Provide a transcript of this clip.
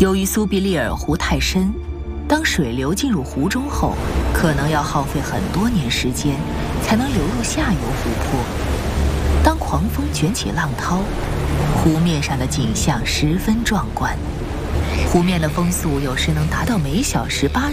由于苏必利尔湖太深，当水流进入湖中后，可能要耗费很多年时间才能流入下游湖泊。当狂风卷起浪涛，湖面上的景象十分壮观。湖面的风速有时能达到每小时80